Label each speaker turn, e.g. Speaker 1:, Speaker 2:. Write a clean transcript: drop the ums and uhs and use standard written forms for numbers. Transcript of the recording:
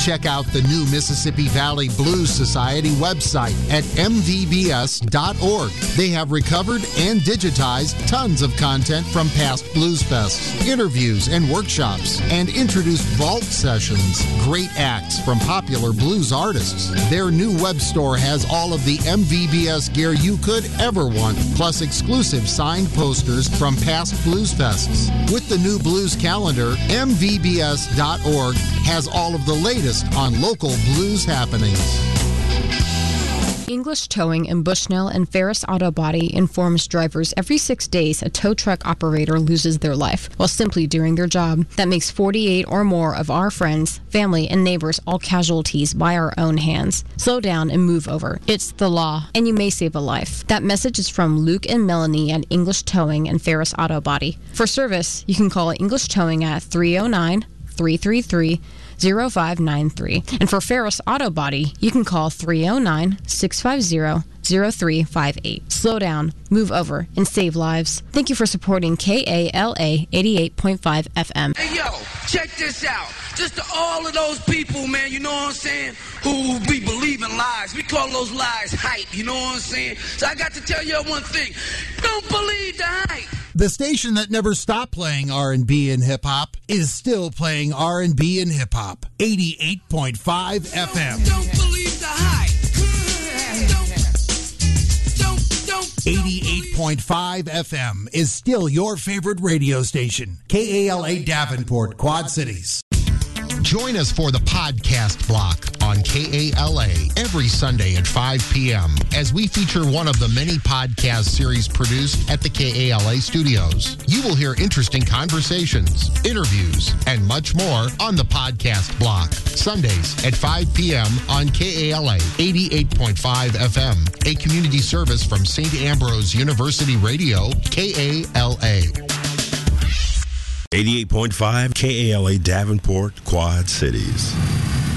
Speaker 1: Check out the new Mississippi Valley Blues Society website at mvbs.org. They have recovered and digitized tons of content from past Blues Fests, interviews and workshops, and introduced vault sessions. Great acts from popular blues artists. Their new web store has all of the MVBS gear you could ever want, plus exclusive signed posters from past Blues Fests. With the new blues calendar, mvbs.org has all of the latest on local blues happenings.
Speaker 2: English Towing in Bushnell and Ferris Auto Body informs drivers every 6 days a tow truck operator loses their life while simply doing their job. That makes 48 or more of our friends, family, and neighbors all casualties by our own hands. Slow down and move over. It's the law, and you may save a life. That message is from Luke and Melanie at English Towing and Ferris Auto Body. For service, you can call English Towing at 309-333-0593. And for Ferris Auto Body, you can call 309-650-0358. Slow down, move over, and save lives. Thank you for supporting KALA 88.5 FM.
Speaker 3: Hey, yo, check this out. Just to all of those people, man, you know what I'm saying, who be believing lies. We call those lies hype, you know what I'm saying? So I got to tell you one thing. Don't believe the hype.
Speaker 1: The station that never stopped playing R&B and hip-hop is still playing R&B and hip-hop. 88.5 FM.
Speaker 3: Don't believe the hype.
Speaker 1: 88.5 FM is still your favorite radio station. KALA Davenport, Quad Cities. Join us for the podcast block on KALA every Sunday at 5 p.m. as we feature one of the many podcast series produced at the KALA studios. You will hear interesting conversations, interviews, and much more on the podcast block. Sundays at 5 p.m. on KALA 88.5 FM, a community service from St. Ambrose University Radio, KALA.
Speaker 4: 88.5 KALA Davenport, Quad Cities.